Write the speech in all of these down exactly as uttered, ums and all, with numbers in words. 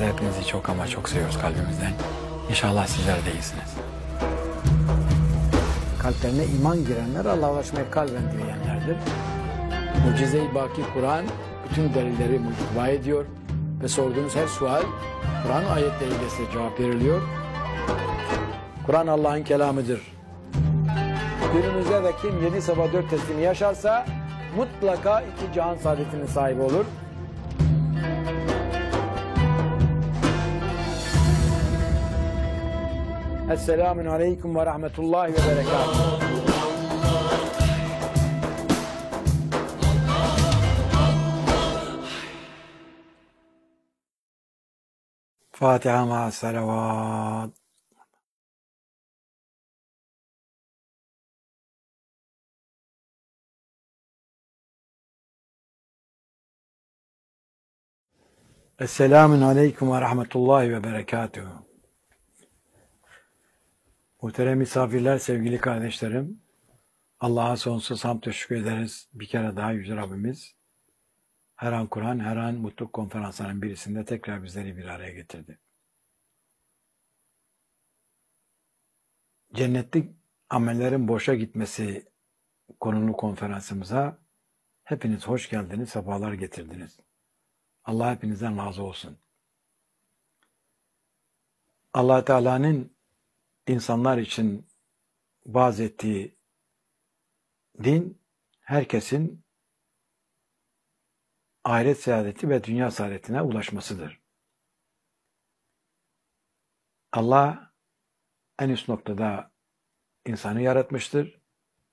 Öncelikle hepinizi çok ama çok seviyoruz kalbimizden. İnşallah sizler de iyisiniz. Kalplerine iman girenler Allah'a ulaşmayı kalben dileyenlerdir. Mucize-i Baki Kur'an bütün delilleri muhteva ediyor ve sorduğunuz her sual Kur'an ayetleriyle size cevap veriliyor. Kur'an Allah'ın kelamıdır. Günümüzde de kim yedi sabah dört teslimi yaşarsa mutlaka iki cihan saadetinin sahibi olur. Esselamun Aleyküm ve Rahmetullahi ve Berekatuhu. Fatiha ma salavat. Esselamun Aleyküm ve Rahmetullahi ve Berekatuhu. Muhterem misafirler, sevgili kardeşlerim, Allah'a sonsuz hamd teşekkür ederiz. Bir kere daha Yüce Rabbimiz her an Kur'an, her an Mutluluk Konferansı'nın birisinde tekrar bizleri bir araya getirdi. Cennetlik amellerin boşa gitmesi konulu konferansımıza hepiniz hoş geldiniz, sefalar getirdiniz. Allah hepinizden razı olsun. Allah Teala'nın insanlar için vaaz ettiği din, herkesin ahiret saadeti ve dünya saadetine ulaşmasıdır. Allah en üst noktada insanı yaratmıştır.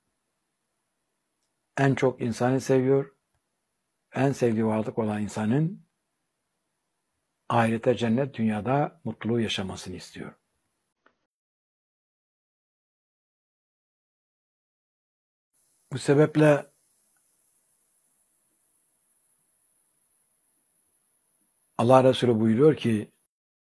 En çok insanı seviyor. En sevdiği varlık olan insanın ahirete cennet, dünyada mutluluğu yaşamasını istiyor. Bu sebeple Allah Resulü buyuruyor ki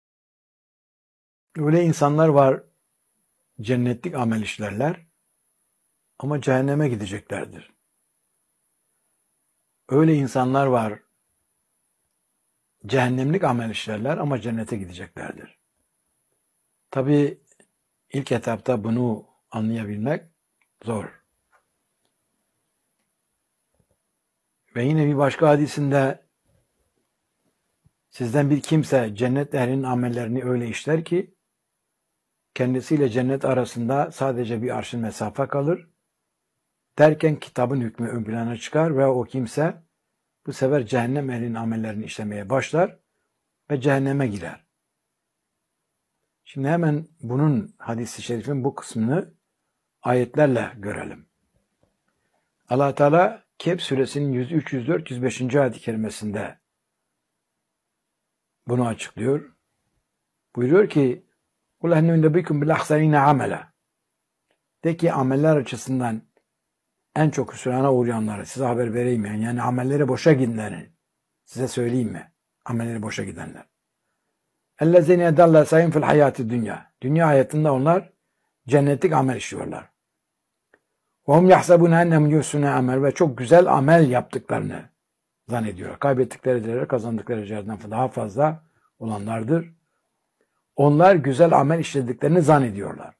öyle insanlar var cennetlik amel işlerler ama cehenneme gideceklerdir. Öyle insanlar var cehennemlik amel işlerler ama cennete gideceklerdir. Tabii ilk etapta bunu anlayabilmek zor. Ve yine bir başka hadisinde sizden bir kimse cennet ehlinin amellerini öyle işler ki kendisiyle cennet arasında sadece bir arşın mesafe kalır. Derken kitabın hükmü ön plana çıkar ve o kimse bu sefer cehennem ehlinin amellerini işlemeye başlar ve cehenneme girer. Şimdi hemen bunun hadis-i şerifin bu kısmını ayetlerle görelim. Allah Teala Kehf suresinin yüz üç, yüz dört, yüz beş. ayet-i kerimesinde bunu açıklıyor. Buyuruyor ki قُلْ اَنُّ اِنْدَبِكُمْ بِالْاَحْسَنِينَ عَمَلًا De ki ameller açısından en çok hüsrana uğrayanları size haber vereyim yani. Yani amelleri boşa gidenleri size söyleyeyim mi? Amelleri boşa gidenler. اَلَّذَيْنَ اَدَلَّ سَيْنْ فِي الْحَيَاتِ الدُّنْيَا Dünya hayatında onlar cennetlik amel işliyorlar. وَهُمْ يَحْسَبُونَ اَنَّهُمْ يُحْسُنَ amel Ve çok güzel amel yaptıklarını zannediyorlar. Kaybettikleri değerler kazandıkları değerlerden daha fazla olanlardır. Onlar güzel amel işlediklerini zannediyorlar.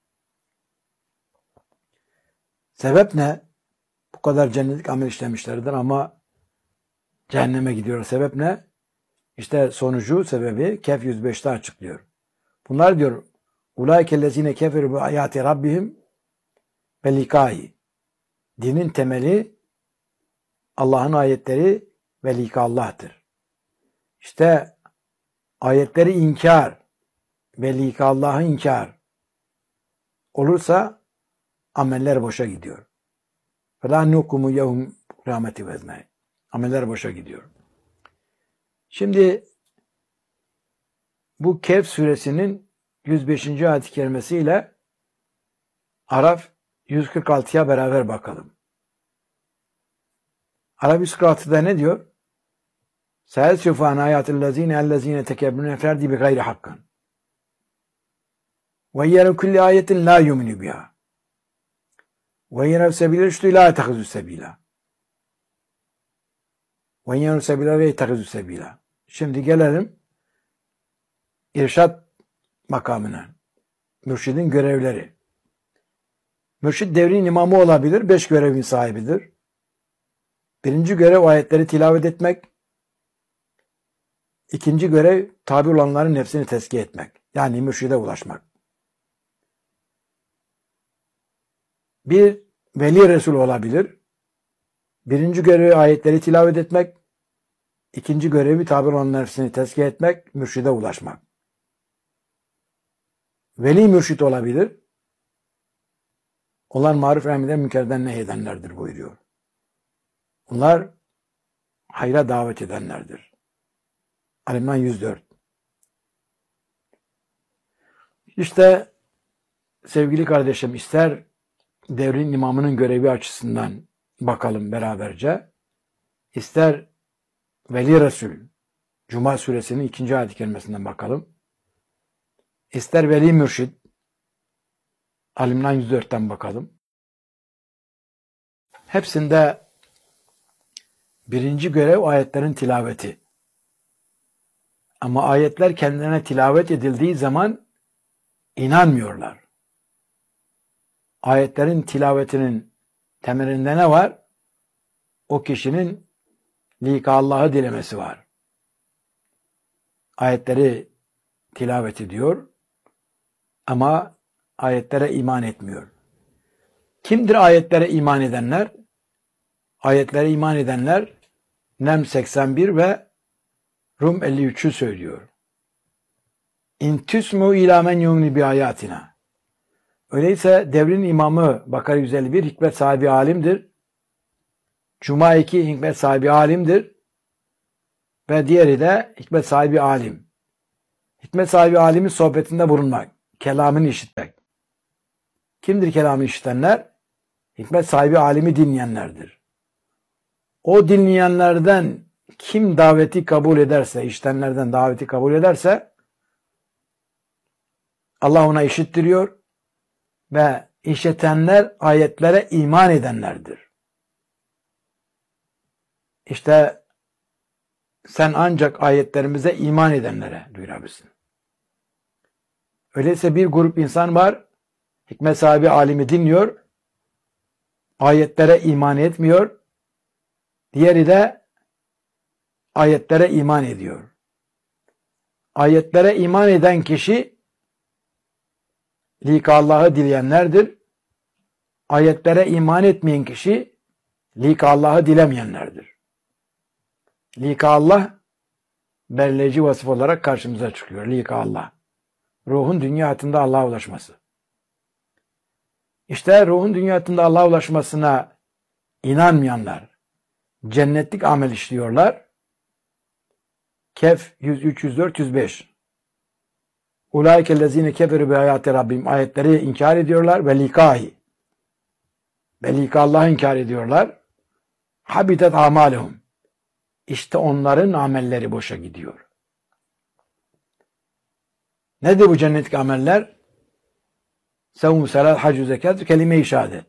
Sebep ne? Bu kadar cennetlik amel işlemişlerdir ama cehenneme gidiyor. Sebep ne? İşte sonucu, sebebi Kehf yüz beşte açıklıyor. Bunlar diyor Ulaikellezine keferu bi ayati rabbihim ve likai. Dinin temeli Allah'ın ayetleri ve lika Allah'tır. İşte ayetleri inkar ve lika Allah'ı inkar olursa ameller boşa gidiyor. فَلَا نُقُمُ يَهُمْ رَحْمَةِ وَزْنَيْ Ameller boşa gidiyor. Şimdi bu Kehf suresinin yüz beşinci. ayet-i kerimesiyle Araf yüz kırk altıya beraber bakalım. Araf yüz kırk altıda ne diyor? سَيَسْرِفُ عَنْ آيَاتِ الَّذ۪ينَ اَلَّذ۪ينَ تَكَبِّرُونَ فَرْدِ بِغَيْرِ حَقٍّ وَيَّرَوْ كُلِّ آيَةٍ لَا يُؤْمِنُ بِهَا وَيَّرَوْ سَبِيلَ الرُّشْدِ لَا يَتَّخِذُوا سَبِيلًا وَيَّرَوْ سَبِيلَ لَا يَتَّخِذُوا سَبِيلًا Şimdi gelelim irşat makamına. Mürşidin görevleri. Mürşid devrin imamı olabilir, beş görevin sahibidir. Birinci görev ayetleri tilavet etmek. İkinci görev tabi olanların nefsini tezkiye etmek. Yani mürşide ulaşmak. Bir veli resul olabilir. Birinci görevi ayetleri tilavet etmek. İkinci görevi tabi olanların nefsini tezkiye etmek, mürşide ulaşmak. Veli mürşit olabilir. Onlar maruf emreden münkerden nehyedenlerdir buyuruyor. Bunlar hayra davet edenlerdir. Ali İmran yüz dört. İşte sevgili kardeşim, ister devrin imamının görevi açısından bakalım beraberce, ister Veli Resul, Cuma suresinin ikinci ayet-i kerimesinden bakalım, ister Veli Mürşid, Ali İmran yüz dörtten bakalım. Hepsinde birinci görev ayetlerin tilaveti. Ama ayetler kendilerine tilavet edildiği zaman inanmıyorlar. Ayetlerin tilavetinin temelinde ne var? O kişinin lika Allah'ı dilemesi var. Ayetleri tilavet ediyor ama ayetlere iman etmiyor. Kimdir ayetlere iman edenler? Ayetlere iman edenler Nem seksen bir ve Rum elli üçü söylüyor. İn tüsmu ilâ men yumni bi ayatina. Öyleyse devrin imamı Bakara yüz elli bir hikmet sahibi alimdir. Cuma iki hikmet sahibi alimdir. Ve diğeri de hikmet sahibi alim. Hikmet sahibi alimin sohbetinde bulunmak. Kelamını işitmek. Kimdir kelamını işitenler? Hikmet sahibi alimi dinleyenlerdir. O dinleyenlerden kim daveti kabul ederse, işitenlerden daveti kabul ederse Allah ona işittiriyor ve işitenler ayetlere iman edenlerdir. İşte sen ancak ayetlerimize iman edenlere duyurabilirsin. Öyleyse bir grup insan var, hikmet sahibi alimi dinliyor, ayetlere iman etmiyor, diğeri de ayetlere iman ediyor. Ayetlere iman eden kişi lika Allah'ı dileyenlerdir. Ayetlere iman etmeyen kişi lika Allah'ı dilemeyenlerdir. Lika Allah belirleyici vasıf olarak karşımıza çıkıyor. Lika Allah. Ruhun dünya hayatında Allah'a ulaşması. İşte ruhun dünya hayatında Allah'a ulaşmasına inanmayanlar cennetlik amel işliyorlar. Kehf yüz üç, yüz dört, yüz beş. Ulaikellezine keferu bi ayati rabbim. Ayetleri inkar ediyorlar ve likahi. Ve lika Allah'ı inkar ediyorlar. Habitat amalehum. İşte onların amelleri boşa gidiyor. Nedir bu cennetlik ameller? Sevm-i salat, hac-ı zekat, kelime-i şehadet.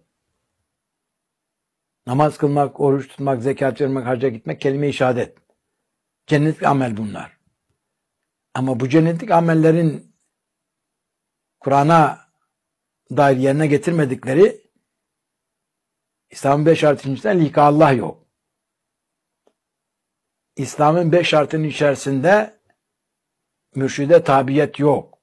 Namaz kılmak, oruç tutmak, zekat vermek, hacca gitmek, kelime-i şehadet. Cennetlik amel bunlar. Ama bu cennetlik amellerin Kur'an'a dair yerine getirmedikleri İslam'ın beş şartının içinde lika Allah yok. İslam'ın beş şartının içerisinde mürşide tabiyet yok.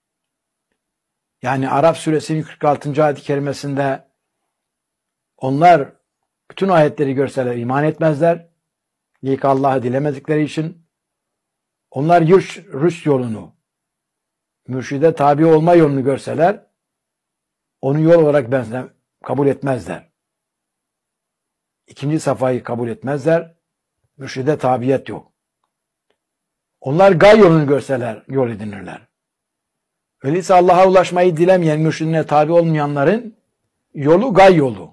Yani Araf suresinin kırk altıncı ayet-i kerimesinde onlar bütün ayetleri görseler iman etmezler. Lika Allah'ı dilemedikleri için onlar rüşt yolunu, mürşide tabi olma yolunu görseler onu yol olarak benzer, kabul etmezler. İkinci safhayı kabul etmezler. Mürşide tabiyet yok. Onlar gay yolunu görseler yol edinirler. Öyleyse Allah'a ulaşmayı dilemeyen, mürşidine tabi olmayanların yolu gay yolu.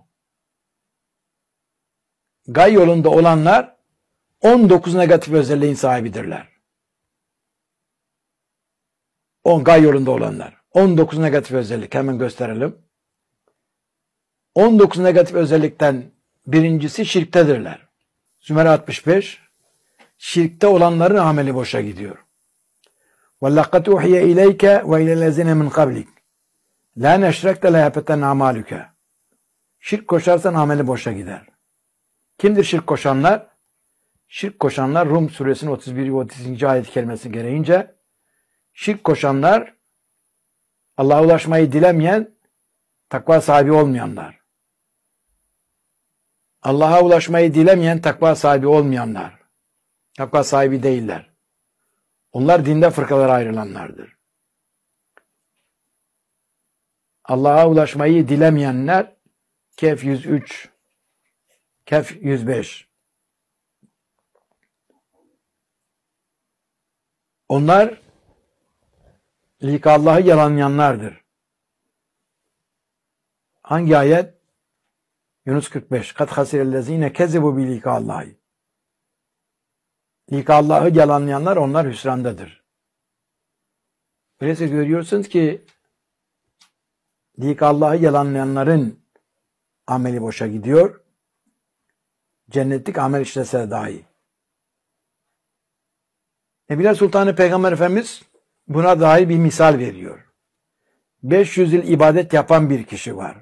Gay yolunda olanlar on dokuz negatif özelliğin sahibidirler. on gay yolunda olanlar. on dokuz negatif özellik. Hemen gösterelim. on dokuz negatif özellikten birincisi şirktedirler. Zümer altmış beş. Şirkte olanların ameli boşa gidiyor. وَلَقَدْ اُحْيَ اِلَيْكَ وَاِلَى الَّذِينَ مِنْ قَبْلِكَ لَا نَشْرَكْتَ لَيَحْبَطَنَّ عَمَالُكَ. Şirk koşarsan ameli boşa gider. Kimdir şirk koşanlar? Şirk koşanlar Rum suresinin otuz bir ve otuz ikinci ayet kelimesi gereğince şirk koşanlar Allah'a ulaşmayı dilemeyen, takva sahibi olmayanlar. Allah'a ulaşmayı dilemeyen, takva sahibi olmayanlar. Takva sahibi değiller. Onlar dinde fırkalara ayrılanlardır. Allah'a ulaşmayı dilemeyenler Kehf yüz üç, Kehf yüz beş. Onlar lika Allah'ı yalanlayanlardır. Hangi ayet? Yunus kırk beş. Kad hasirellezine kezebu bi lika Allah'ı. Lika Allah'ı yalanlayanlar onlar hüsrandadır. Öyleyse görüyorsunuz ki lika Allah'ı yalanlayanların ameli boşa gidiyor. Cennetlik amel işlese dahi. Nebiler Sultanı Peygamber Efendimiz buna dair bir misal veriyor. beş yüz yıl ibadet yapan bir kişi var.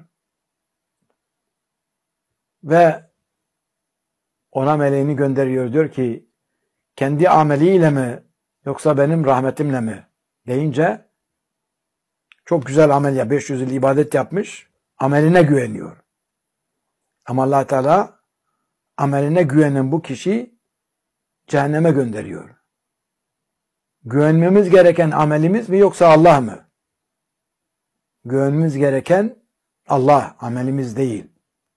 Ve ona meleğini gönderiyor. Diyor ki kendi ameliyle mi yoksa benim rahmetimle mi deyince çok güzel amel ya. beş yüz yıl ibadet yapmış. Ameline güveniyor. Ama Allah Teala ameline güvenen bu kişi cehenneme gönderiyor. Güvenmemiz gereken amelimiz mi yoksa Allah mı? Güvenmemiz gereken Allah, amelimiz değil.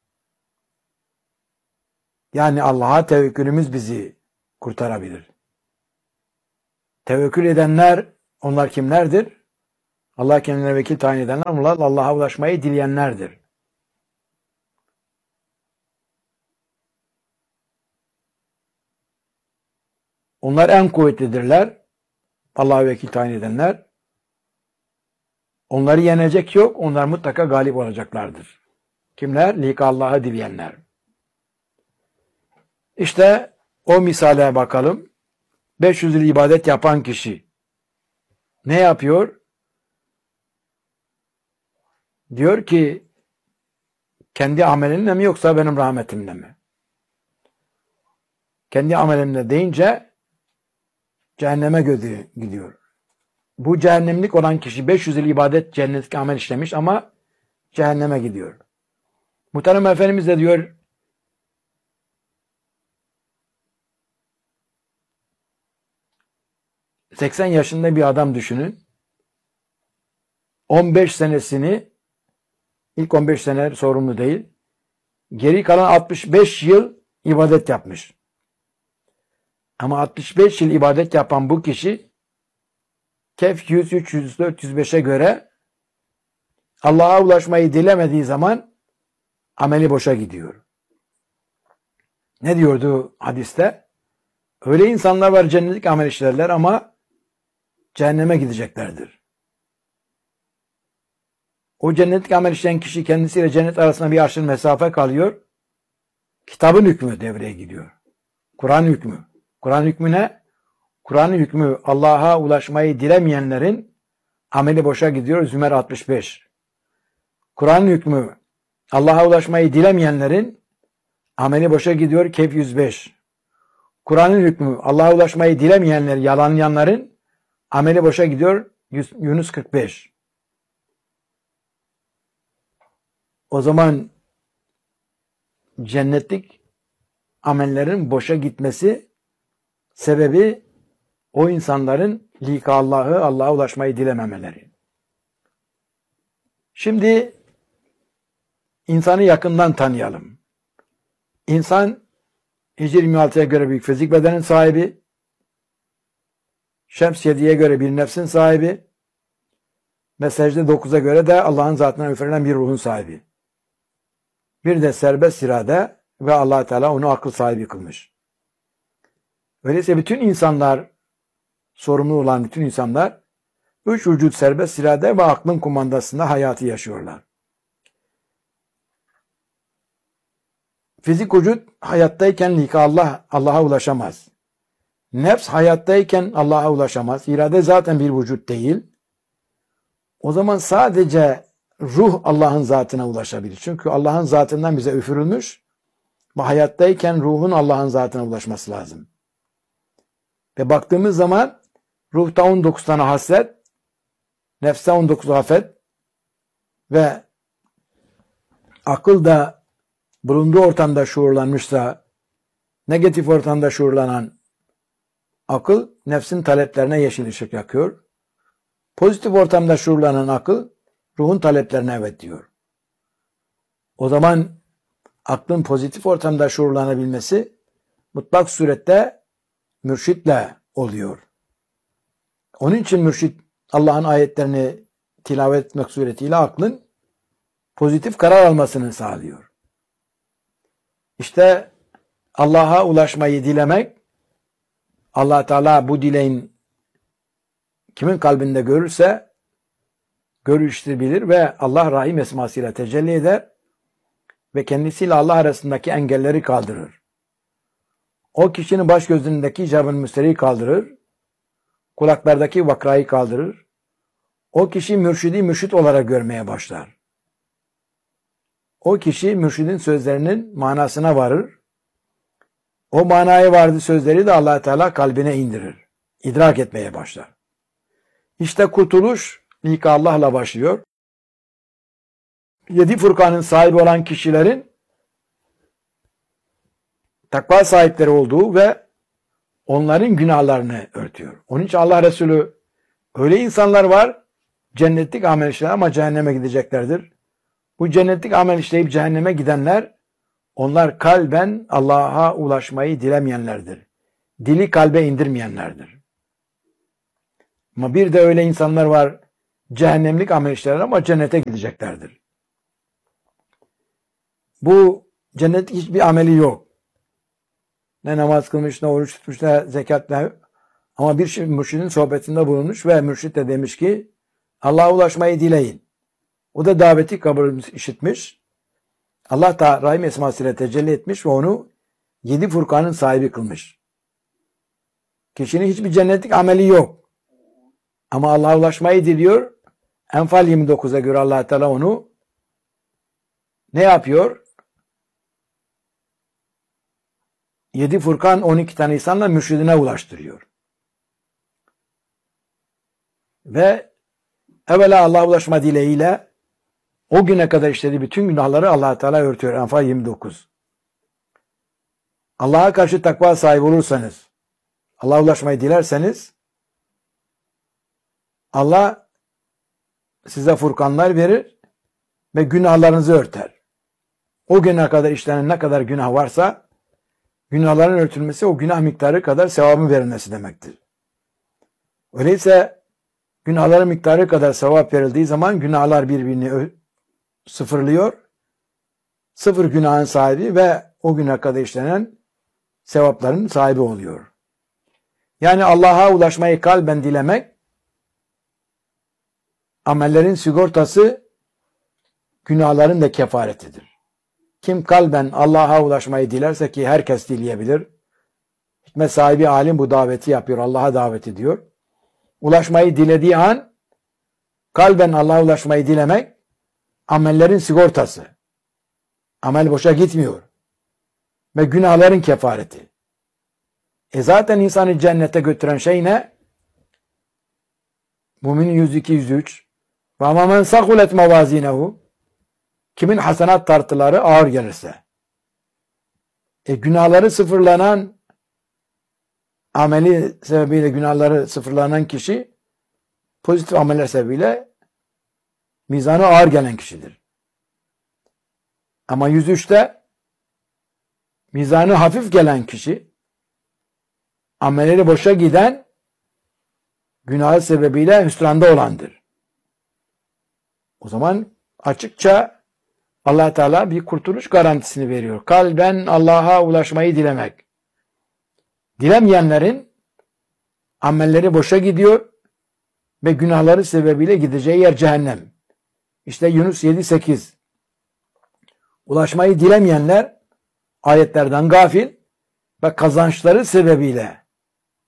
Yani Allah'a tevekkülümüz bizi kurtarabilir. Tevekkül edenler, onlar kimlerdir? Allah kendilerine vekil tayin edenler, onlar Allah'a ulaşmayı dileyenlerdir. Onlar en kuvvetlidirler. Allah'a vekil tayin edenler. Onları yenecek yok. Onlar mutlaka galip olacaklardır. Kimler? Lika Allah'ı dileyenler. İşte o misale bakalım. beş yüz yıl ibadet yapan kişi ne yapıyor? Diyor ki kendi amelinle mi yoksa benim rahmetimle mi? Kendi amelimle deyince cehenneme gidiyor. Bu cehennemlik olan kişi beş yüz yıl ibadet cennetlik amel işlemiş ama cehenneme gidiyor. Muhterem Efendimiz de diyor seksen yaşında bir adam düşünün. on beş senesini ilk on beş sene sorumlu değil. Geri kalan altmış beş yıl ibadet yapmış. Ama altmış beş yıl ibadet yapan bu kişi Kehf yüz üç, yüz dört, yüz beşe göre Allah'a ulaşmayı dilemediği zaman ameli boşa gidiyor. Ne diyordu hadiste? Öyle insanlar var cennetlik amel işlerler ama cehenneme gideceklerdir. O cennetlik amel işleyen kişi kendisiyle cennet arasında bir arşın mesafe kalıyor. Kitabın hükmü devreye gidiyor. Kur'an hükmü. Kur'an hükmü ne? Kur'an'ın hükmü Allah'a ulaşmayı dilemeyenlerin ameli boşa gidiyor. Zümer altmış beş. Kur'an'ın hükmü Allah'a ulaşmayı dilemeyenlerin ameli boşa gidiyor. Kehf yüz beş. Kur'an'ın hükmü Allah'a ulaşmayı dilemeyenleri yalanlayanların ameli boşa gidiyor. Yunus kırk beş. O zaman cennetlik amellerin boşa gitmesi sebebi o insanların lika Allah'ı, Allah'a ulaşmayı dilememeleri. Şimdi insanı yakından tanıyalım. İnsan Hicri yirmi altıya göre bir fizik bedenin sahibi, Şems yediye göre bir nefsin sahibi, Mesajda dokuza göre de Allah'ın zatından üflenen bir ruhun sahibi. Bir de serbest irade ve Allah Teala onu akıl sahibi kılmış. Öyleyse bütün insanlar, sorumlu olan bütün insanlar, üç vücut serbest irade ve aklın kumandasında hayatı yaşıyorlar. Fizik vücut hayattayken lika Allah, Allah'a ulaşamaz. Nefs hayattayken Allah'a ulaşamaz. İrade zaten bir vücut değil. O zaman sadece ruh Allah'ın zatına ulaşabilir. Çünkü Allah'ın zatından bize üfürülmüş ve hayattayken ruhun Allah'ın zatına ulaşması lazım. Ve baktığımız zaman ruhta on dokuz tane haslet, nefste on dokuz afet ve akıl da bulunduğu ortamda şuurlanmışsa, negatif ortamda şuurlanan akıl nefsin taleplerine yeşil ışık yakıyor. Pozitif ortamda şuurlanan akıl ruhun taleplerine evet diyor. O zaman aklın pozitif ortamda şuurlanabilmesi mutlak surette mürşitle oluyor. Onun için mürşit Allah'ın ayetlerini tilavet etmek suretiyle aklın pozitif karar almasını sağlıyor. İşte Allah'a ulaşmayı dilemek, Allah Teala bu dileğin kimin kalbinde görürse görüştürebilir ve Allah Rahim esmasıyla tecelli eder ve kendisiyle Allah arasındaki engelleri kaldırır. O kişinin baş gözündeki icab-ı müsteriyi kaldırır, kulaklardaki vakrayı kaldırır. O kişi mürşidi mürşit olarak görmeye başlar. O kişi mürşidin sözlerinin manasına varır. O manaya vardığı sözleri de Allah Teala kalbine indirir. İdrak etmeye başlar. İşte kurtuluş ilk Allah'la başlıyor. Yedi Furkan'ın sahibi olan kişilerin takva sahipleri olduğu ve onların günahlarını örtüyor. Onun için Allah Resulü öyle insanlar var, cennetlik amel işler ama cehenneme gideceklerdir. Bu cennetlik amel işleyip cehenneme gidenler, onlar kalben Allah'a ulaşmayı dilemeyenlerdir. Dili kalbe indirmeyenlerdir. Ama bir de öyle insanlar var, cehennemlik amel işler ama cennete gideceklerdir. Bu cennetlik hiçbir ameli yok. Ne namaz kılmış, ne oruç tutmuş, ne zekat, ne... Ama bir mürşidin sohbetinde bulunmuş ve mürşid de demiş ki Allah'a ulaşmayı dileyin. O da daveti kabul işitmiş. Allah da Rahim esmasıyla tecelli etmiş ve onu yedi Furkan'ın sahibi kılmış. Kişinin hiçbir cennetlik ameli yok. Ama Allah'a ulaşmayı diliyor. Enfal yirmi dokuza göre Allah Teala onu ne yapıyor? Yedi Furkan on iki tane insanla mürşidine ulaştırıyor. Ve evvela Allah'a ulaşma dileğiyle o güne kadar işlediği bütün günahları Allah Teala örtüyor. Enfal yirmi dokuz. Allah'a karşı takva sahibi olursanız, Allah'a ulaşmayı dilerseniz Allah size furkanlar verir ve günahlarınızı örter. O güne kadar işlenen ne kadar günah varsa günahların örtülmesi o günah miktarı kadar sevabın verilmesi demektir. Öyleyse günahların miktarı kadar sevap verildiği zaman günahlar birbirini sıfırlıyor. Sıfır günahın sahibi ve o güne kadar işlenen sevapların sahibi oluyor. Yani Allah'a ulaşmayı kalben dilemek, amellerin sigortası, günahların da kefaretidir. Kim kalben Allah'a ulaşmayı dilerse, ki herkes dileyebilir. Hikmet sahibi alim bu daveti yapıyor, Allah'a davet ediyor. Ulaşmayı dilediği an, kalben Allah'a ulaşmayı dilemek, amellerin sigortası. Amel boşa gitmiyor. Ve günahların kefareti. E zaten insanı cennete götüren şey ne? Müminin yüz iki yüz üç. Ve ama men sakulet mevazinehu. Kimin hasenat tartıları ağır gelirse. E günahları sıfırlanan, ameli sebebiyle günahları sıfırlanan kişi, pozitif ameller sebebiyle mizanı ağır gelen kişidir. Ama yüz üçte mizanı hafif gelen kişi, amelleri boşa giden, günahı sebebiyle hüsranda olandır. O zaman açıkça Allah Teala bir kurtuluş garantisini veriyor. Kalben Allah'a ulaşmayı dilemek. Dilemeyenlerin amelleri boşa gidiyor ve günahları sebebiyle gideceği yer cehennem. İşte Yunus yedi sekiz. Ulaşmayı dilemeyenler ayetlerden gafil ve kazançları sebebiyle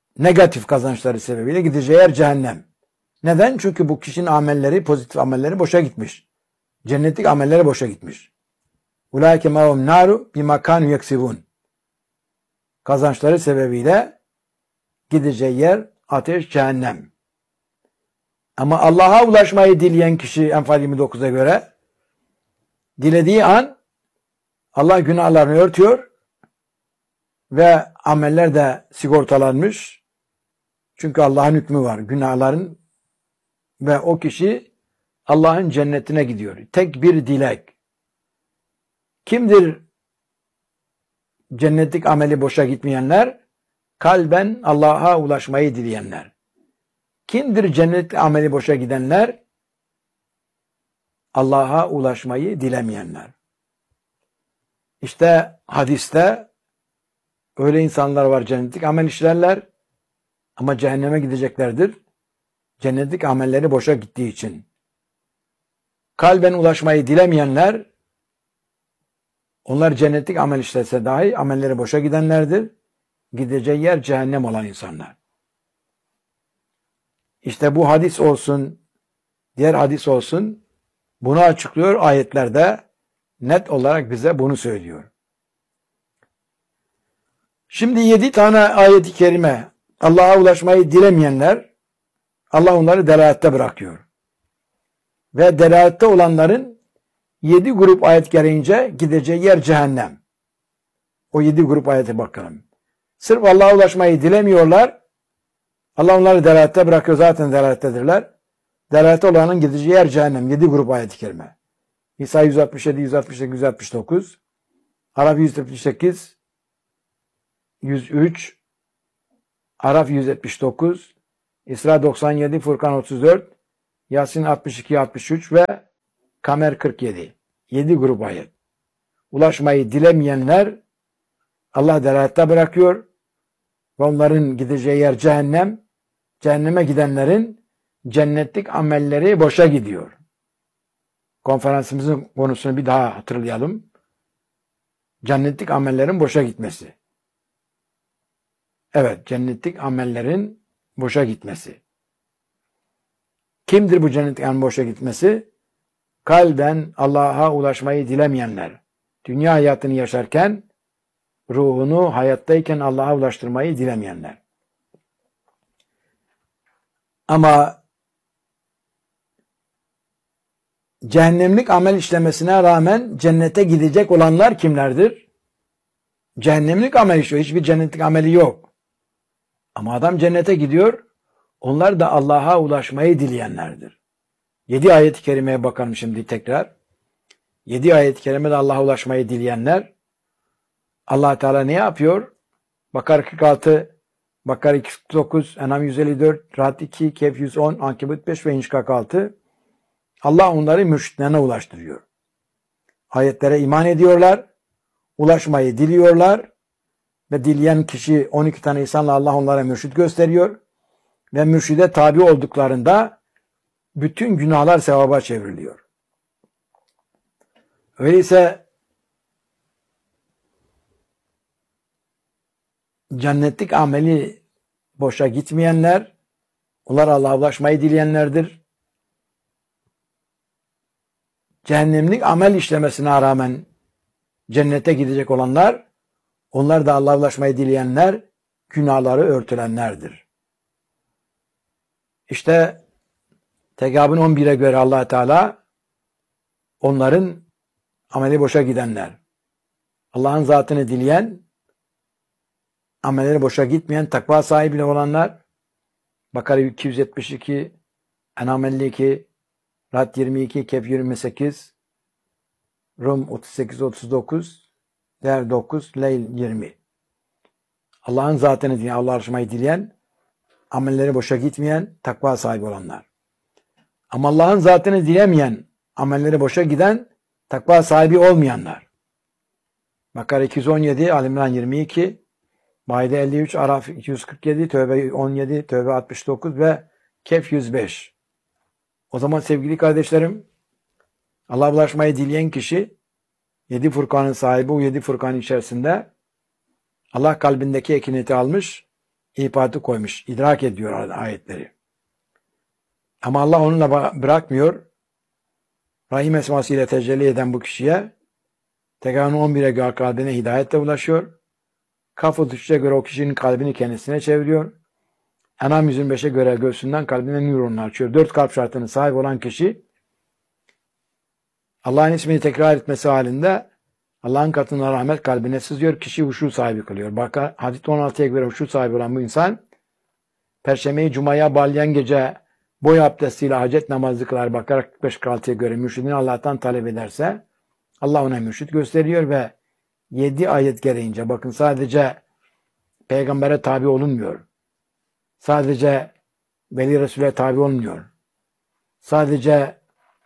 negatif kazançları sebebiyle gideceği yer cehennem. Neden? Çünkü bu kişinin amelleri, pozitif amelleri boşa gitmiş. Cennetlik amelleri boşa gitmiş. Ulaike ma'hum naru bima kanu yaksibun. Kazançları sebebiyle gideceği yer ateş, cehennem. Ama Allah'a ulaşmayı dileyen kişi Enfal yirmi dokuza göre dilediği an Allah günahlarını örtüyor ve ameller de sigortalanmış. Çünkü Allah'ın hükmü var. Günahların ve o kişi Allah'ın cennetine gidiyor. Tek bir dilek. Kimdir cennetlik ameli boşa gitmeyenler? Kalben Allah'a ulaşmayı dileyenler. Kimdir cennetlik ameli boşa gidenler? Allah'a ulaşmayı dilemeyenler. İşte hadiste öyle insanlar var, cennetlik amel işlerler ama cehenneme gideceklerdir. Cennetlik amelleri boşa gittiği için. Kalben ulaşmayı dilemeyenler, onlar cennetlik amel işlese dahi amelleri boşa gidenlerdir. Gideceği yer cehennem olan insanlar. İşte bu hadis olsun, diğer hadis olsun, bunu açıklıyor ayetlerde, net olarak bize bunu söylüyor. Şimdi yedi tane ayet-i kerime, Allah'a ulaşmayı dilemeyenler, Allah onları delalette bırakıyor. Ve delalette olanların yedi grup ayet gereğince gideceği yer cehennem. O yedi grup ayete bakalım. Sırf Allah'a ulaşmayı dilemiyorlar. Allah onları delalette bırakıyor. Zaten delalettedirler. Delalette olanın gideceği yer cehennem. Yedi grup ayet-i kerime. İsa yüz altmış yedi, yüz altmış sekiz, yüz altmış dokuz. Araf yüz yetmiş sekiz, yüz üç. Araf yüz yetmiş dokuz. İsra doksan yedi, Furkan otuz dört. Yasin altmış iki, altmış üç ve Kamer kırk yedi. Yedi grup ayet. Ulaşmayı dilemeyenler Allah delalette bırakıyor ve onların gideceği yer cehennem. Cehenneme gidenlerin cennetlik amelleri boşa gidiyor. Konferansımızın konusunu bir daha hatırlayalım. Cennetlik amellerin boşa gitmesi. Evet, cennetlik amellerin boşa gitmesi. Kimdir bu cennetlik amellerin boşa gitmesi? Kalben Allah'a ulaşmayı dilemeyenler. Dünya hayatını yaşarken ruhunu hayattayken Allah'a ulaştırmayı dilemeyenler. Ama cehennemlik amel işlemesine rağmen cennete gidecek olanlar kimlerdir? Cehennemlik amel işliyor. Hiçbir cennetlik ameli yok. Ama adam cennete gidiyor. Onlar da Allah'a ulaşmayı dileyenlerdir. Yedi ayet-i kerimeye bakalım şimdi tekrar. Yedi ayet-i kerimede Allah'a ulaşmayı dileyenler. Allah Teala ne yapıyor? Bakara kırk altı, Bakara iki yüz kırk dokuz, En'am yüz elli dört, Ra'd iki, Kehf yüz on, Ankebut beş ve İnş kırk altı. Allah onları mürşitlerine ulaştırıyor. Ayetlere iman ediyorlar, ulaşmayı diliyorlar ve dileyen kişi on iki tane insanla Allah onlara mürşit gösteriyor ve mürşide tabi olduklarında bütün günahlar sevaba çevriliyor. Öyleyse cennetlik ameli boşa gitmeyenler, onlar Allah'a ulaşmayı dileyenlerdir. Cehennemlik amel işlemesine rağmen cennete gidecek olanlar, onlar da Allah'a ulaşmayı dileyenler, günahları örtülenlerdir. İşte Tegabun on bire göre Allah Teala onların ameli boşa gidenler, Allah'ın zatını dileyen, amelleri boşa gitmeyen, takva sahibi olanlar, Bakara iki yüz yetmiş iki, En'am elli iki, Ra'd yirmi iki, Kehf yirmi sekiz, Rum otuz sekiz otuz dokuz, Ler dokuz, Leyl yirmi. Allah'ın zatını dileyen, Allah'a ulaşmayı dileyen, amelleri boşa gitmeyen, takva sahibi olanlar. Ama Allah'ın zatını dilemeyen, amelleri boşa giden, takva sahibi olmayanlar. Bakara iki yüz on yedi, Ali İmran yirmi iki, Maide elli üç, Araf iki yüz kırk yedi, Tövbe on yedi, Tövbe altmış dokuz ve Kehf yüz beş. O zaman sevgili kardeşlerim, Allah'a ulaşmayı dileyen kişi, yedi Furkan'ın sahibi, o yedi Furkan'ın içerisinde Allah kalbindeki ekineti almış, ipatı koymuş. İdrak ediyor ayetleri. Ama Allah onunla bırakmıyor. Rahim esmasıyla tecelli eden bu kişiye Tekanun on bire göre kalbine hidayetle ulaşıyor. Kaf-ı düşüşe göre o kişinin kalbini kendisine çeviriyor. Enam yüz beşe göre göğsünden kalbine nöronunu açıyor. Dört kalp şartının sahip olan kişi Allah'ın ismini tekrar etmesi halinde Allah'ın katında rahmet kalbine sızıyor. Kişi huşu sahibi kılıyor. Bak, hadis on altıya göre huşu sahibi olan bu insan Perşembeyi Cuma'ya bağlayan gece boy abdestiyle hacet namazı kılar. Bakarak kırk beş kırk altıya göre mürşidini Allah'tan talep ederse Allah ona mürşid gösteriyor ve yedi ayet gereğince, bakın, sadece peygambere tabi olunmuyor. Sadece Veli Resul'e tabi olmuyor. Sadece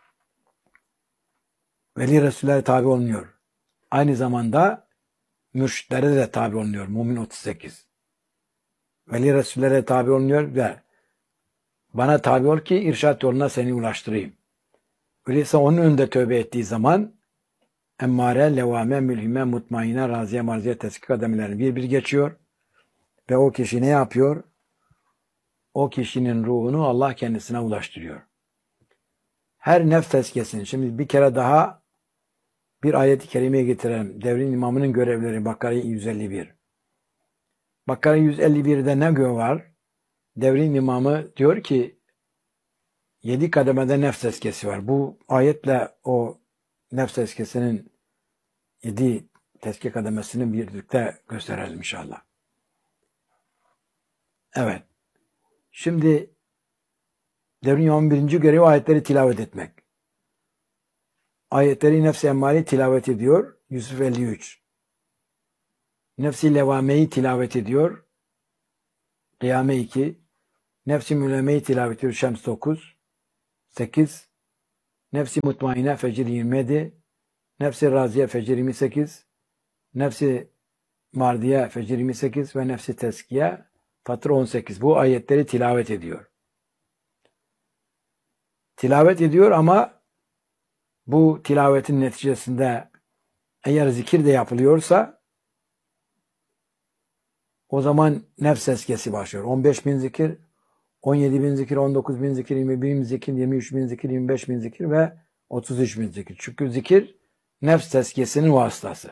Veli Resul'e tabi olmuyor. Aynı zamanda mürşitlere de tabi olunuyor. Mümin otuz sekiz. Veli Resul'lere tabi olunuyor ve bana tabi ol ki irşat yoluna seni ulaştırayım. Öyleyse onun önünde tövbe ettiği zaman emmare, levame, mülhime, mutmaine, raziye, marziye, teskik kademelerini bir bir geçiyor. Ve o kişi ne yapıyor? O kişinin ruhunu Allah kendisine ulaştırıyor. Her nefs tezkiyesini, şimdi bir kere daha bir ayet-i kerimeye getirelim. Devrin imamının görevleri, Bakara yüz elli bir. Bakara yüz elli birde ne göğü var? Devrin imamı diyor ki yedi kademede nefs tezkiyesi var. Bu ayetle o nefs tezkiyesinin yedi tezkiye kademesini birlikte gösterelim inşallah. Evet. Şimdi devrin imamının birinci görevi ayetleri tilavet etmek. Ayetleri nefs-i emmari tilavet ediyor. Yusuf elli üç. Nefs-i levameyi tilavet ediyor. Kıyame iki. Nefs-i mülemeyi tilavet ediyor. Şems dokuz. sekiz. Nefs-i mutmaine Fecir yirmi yedi. Nefs-i raziye Fecir yirmi sekiz. Nefs-i mardiye Fecir yirmi sekiz ve nefs-i teskiye Fatır on sekiz. Bu ayetleri tilavet ediyor. Tilavet ediyor ama bu tilavetin neticesinde eğer zikir de yapılıyorsa o zaman nefs tezkiyesi başlıyor. on beş bin zikir, on yedi bin zikir, on dokuz bin zikir, yirmi bin zikir, yirmi üç bin zikir, yirmi beş bin zikir ve otuz üç bin zikir. Çünkü zikir nefs tezkiyesinin vasıtası.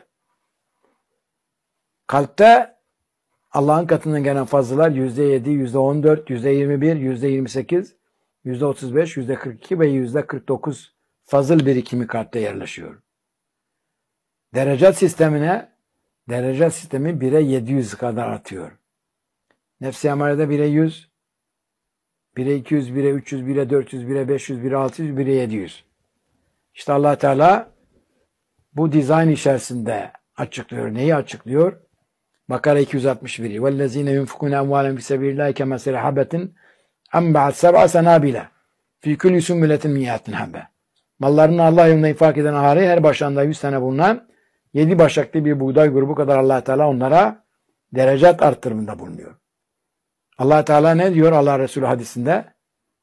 Kalpte Allah'ın katından gelen fazlalar yüzde yedi, yüzde on dört, yüzde yirmi bir, yüzde yirmi sekiz, yüzde otuz beş, yüzde kırk iki ve yüzde kırk dokuz fazıl birikimi kalpte yerleşiyor. Derecat sistemine, derecat sistemi bire yedi yüz kadar atıyor. Nefs-i emarede bire yüz, bire iki yüz, bire üç yüz, bire dört yüz, bire beş yüz, bire altı yüz, bire yedi yüz. İşte Allah Teala bu dizayn içerisinde açıklıyor. Neyi açıklıyor? Bakara iki yüz altmış bir. وَالَّذ۪ينَ يُنْفِقُونَ اَمْوَالًا فِي سَبِيلِ اللّٰهِ كَمَثَلِ حَبَّةٍ اَنْبَعَتْ سَبْعَ سَنَابِلَ فِي كُلِّ سُنبُلَةٍ مِيَّةٍ حَبَّةٍ. Mallarını Allah yolunda infak eden ahari her başlarında yüz tane bulunan yedi başaklı bir buğday grubu kadar Allah Teala onlara derecat arttırımında bulunuyor. Allah Teala ne diyor Allah Resulü hadisinde?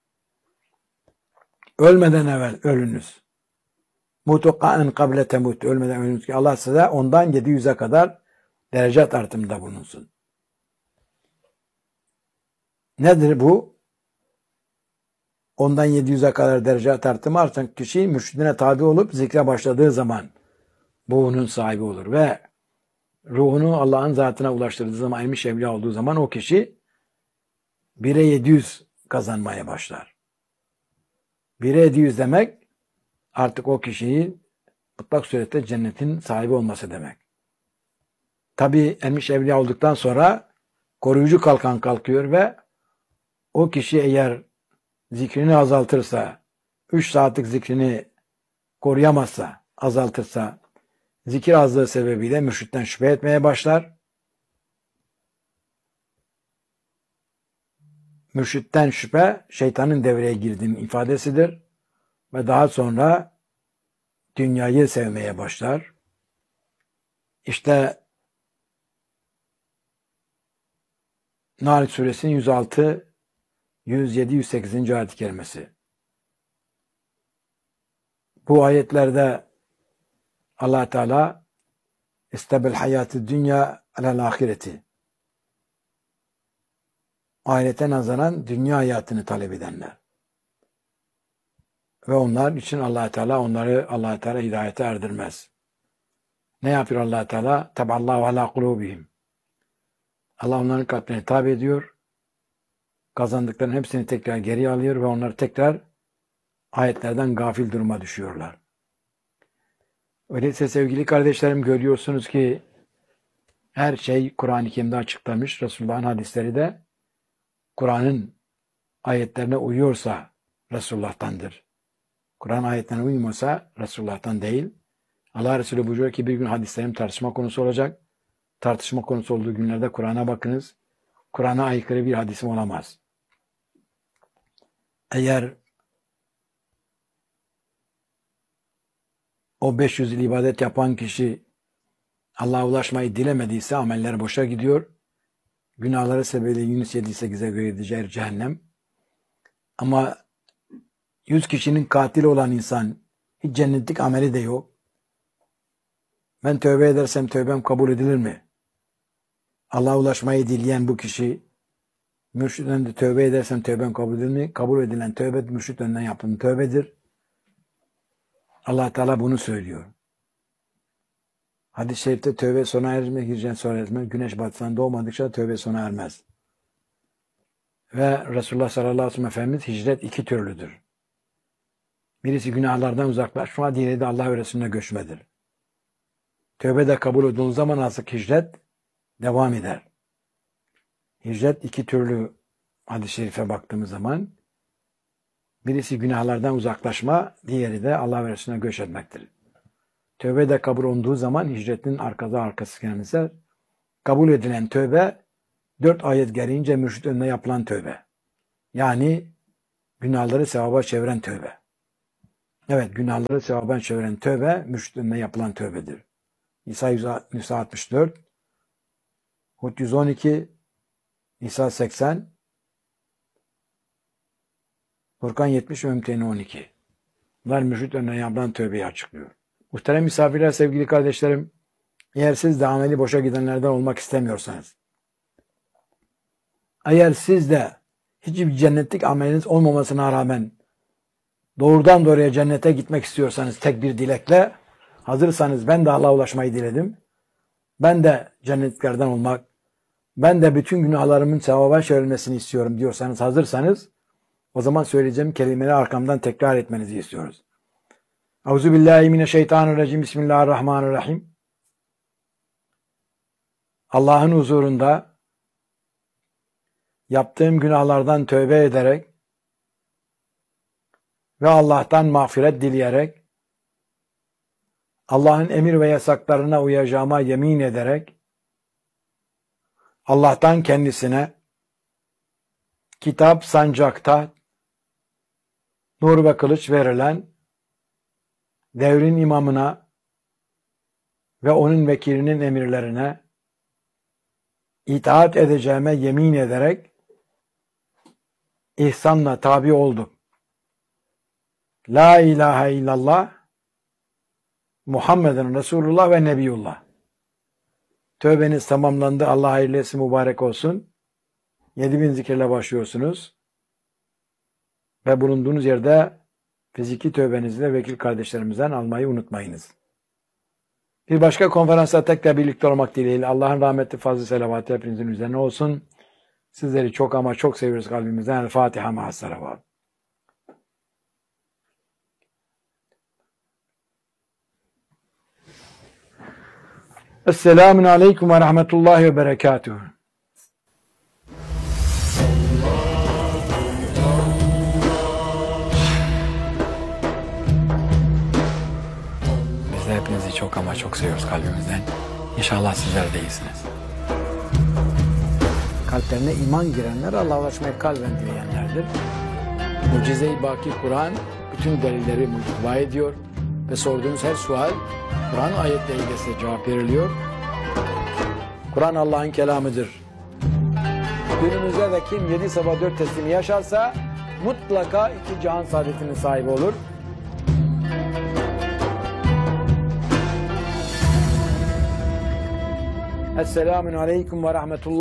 Ölmeden evvel ölünüz. Mutuqa'en kable temut. Ölmeden ölünüz ki Allah size ondan yedi yüze kadar derecat artımında bulunsun. Nedir bu? Ondan yedi yüze kadar derecat artımı artık kişi mürşidine tabi olup zikre başladığı zaman bu onun sahibi olur ve ruhunu Allah'ın zatına ulaştırdığı zaman, ilmi evliya olduğu zaman o kişi bire yedi yüz kazanmaya başlar. bire yedi yüz demek artık o kişinin mutlak surette cennetin sahibi olması demek. Tabi ilmi evliya olduktan sonra koruyucu kalkan kalkıyor ve o kişi eğer zikrini azaltırsa, üç saatlik zikrini koruyamazsa, azaltırsa, zikir azlığı sebebiyle mürşitten şüphe etmeye başlar. Mürşitten şüphe, şeytanın devreye girdiğinin ifadesidir. Ve daha sonra dünyayı sevmeye başlar. İşte Nahl Suresinin yüz altı, yüz yedi, yüz sekizinci ayet-i kerimesi. Bu ayetlerde Allah Teala istebil hayatı dünya alel ahireti. ahirete nazaran dünya hayatını talep edenler. Ve onlar için Allah Teala onları Allah Teala hidayete erdirmez. Ne yapıyor Allah Teala? Taballahu ala kulubihim. Allah onların kalplerine tabi ediyor. Kazandıklarının hepsini tekrar geri alıyor ve onlar tekrar ayetlerden gafil duruma düşüyorlar. Öyleyse sevgili kardeşlerim, görüyorsunuz ki her şey Kur'an-ı Kerim'de açıklamış. Resulullah'ın hadisleri de Kur'an'ın ayetlerine uyuyorsa Resulullah'tandır. Kur'an ayetlerine uymuyorsa Resulullah'tan değil. Allah Resulü buyuruyor ki bir gün hadislerim tartışma konusu olacak. Tartışma konusu olduğu günlerde Kur'an'a bakınız. Kur'an'a aykırı bir hadisim olamaz. Eğer o beş yüz yıl ibadet yapan kişi Allah'a ulaşmayı dilemediyse ameller boşa gidiyor. Günahları sebebiyle Yunus yedi sekize göre gideceği cehennem. Ama yüz kişinin katili olan insan hiç cennetlik ameli de yok. Ben tövbe edersem tövbem kabul edilir mi? Allah'a ulaşmayı dileyen bu kişi mürşiden de tövbe edersem tövbem kabul edilir mi? Kabul edilen tövbe mürşit önünden yapılan tövbedir. Allah Teala bunu söylüyor. Hadis-i şerifte tövbe sona ermez, hicret sona ermez. Güneş batısından doğmadıkça tövbe sona ermez. Ve Resulullah sallallahu aleyhi ve sellem Efendimiz hicret iki türlüdür. Birisi günahlardan uzaklaşma, diğeri de Allah ve Resulüne göçmedir. Tövbe de kabul edildiği zaman artık hicret devam eder. Hicret iki türlü hadis-i şerife baktığımız zaman birisi günahlardan uzaklaşma, diğeri de Allah ve Resulüne göç etmektir. Tövbe de kabul olduğu zaman hicretin arkası arkası gelmesi. Kabul edilen tövbe dört ayet gereğince mürşit önüne yapılan tövbe. Yani günahları sevaba çeviren tövbe. Evet, günahları sevaba çeviren tövbe mürşit önüne yapılan tövbedir. İsa yüz altmış dört, Hud yüz on iki, İsa seksen, Furkan yetmiş ve Mümtehine on iki. Bunlar mürşit önüne yapılan tövbeyi açıklıyor. Muhterem misafirler, sevgili kardeşlerim, eğer siz de ameli boşa gidenlerden olmak istemiyorsanız, eğer siz de hiçbir cennetlik ameliniz olmamasına rağmen doğrudan doğruya cennete gitmek istiyorsanız tek bir dilekle, hazırsanız ben de Allah'a ulaşmayı diledim, ben de cennetliklerden olmak, ben de bütün günahlarımın sevaba çevrilmesini istiyorum diyorsanız, hazırsanız, o zaman söyleyeceğim kelimeleri arkamdan tekrar etmenizi istiyoruz. Euzubillahimineşşeytanirracim. Bismillahirrahmanirrahim. Allah'ın huzurunda yaptığım günahlardan tövbe ederek ve Allah'tan mağfiret dileyerek, Allah'ın emir ve yasaklarına uyacağıma yemin ederek, Allah'tan kendisine kitap, sancakta, nur ve kılıç verilen devrin imamına ve onun vekilinin emirlerine itaat edeceğime yemin ederek ihsanla tabi oldum. La ilahe illallah Muhammeden Resulullah ve Nebiyullah. Tövbeniz tamamlandı. Allah hayırlı etsin, mübarek olsun. yedi bin zikirle başlıyorsunuz. Ve bulunduğunuz yerde fiziki tövbenizle vekil kardeşlerimizden almayı unutmayınız. Bir başka konferansta tekrar birlikte olmak dileğiyle Allah'ın rahmeti, fazl-ı selavatı hepinizin üzerine olsun. Sizleri çok ama çok seviyoruz kalbimizden. El Fatiha ma'as salavat. Esselamun aleyküm ve rahmetullahi ve berekatuhu. Biz de hepinizi çok ama çok seviyoruz kalbimizden. İnşallah sizler de iyisiniz. Kalplerine iman girenler Allah'a ulaşmayı kalben dileyenlerdir. Mucize-i Baki Kur'an bütün delilleri muhteva ediyor ve sorduğunuz her sual Kur'an ayetleriyle size cevap veriliyor. Kur'an Allah'ın kelamıdır. Günümüzde de kim yedi sabah dört teslimi yaşarsa mutlaka iki cihan saadetinin sahibi olur. Esselamun aleyküm ve rahmetullah.